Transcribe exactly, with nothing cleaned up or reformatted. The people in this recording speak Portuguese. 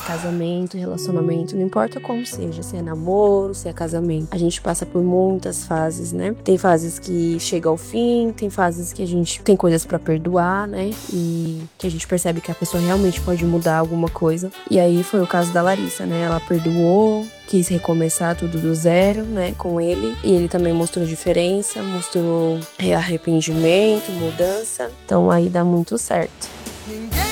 casamento, relacionamento, não importa como seja, se é namoro, se é casamento. A gente passa por muitas fases, né? Tem fases que chega ao fim, tem fases que a gente tem coisas pra perdoar, né? E que a gente percebe que a pessoa realmente pode mudar alguma coisa. E aí foi o caso da Larissa, né? Ela perdoou, quis recomeçar tudo do zero, né, com ele. E ele também mostrou diferença, mostrou arrependimento, mudança. Então aí dá muito certo.